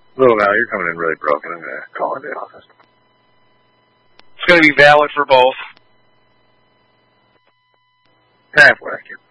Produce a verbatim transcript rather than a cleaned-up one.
Little now, you're coming in really broken. I'm going to call in the office. It's going to be valid for both. Halfway.